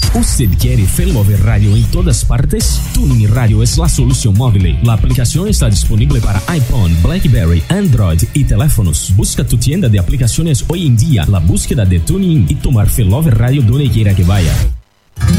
¿Usted quiere Failover Radio en todas partes? TuneIn Radio es la solución móvil. La aplicación está disponible para iPhone, BlackBerry, Android y teléfonos. Busca tu tienda de aplicaciones hoy en día, la búsqueda de TuneIn y tomar Failover Radio donde quiera que vaya.